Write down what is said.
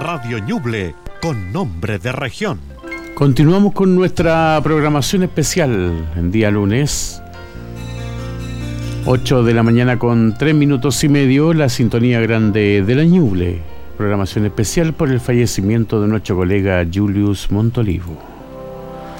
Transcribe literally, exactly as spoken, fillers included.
Radio Ñuble, con nombre de región. Continuamos con nuestra programación especial en día lunes, ocho de la mañana con tres minutos y medio, la sintonía grande de la Ñuble. Programación especial por el fallecimiento de nuestro colega Julius Montolivo.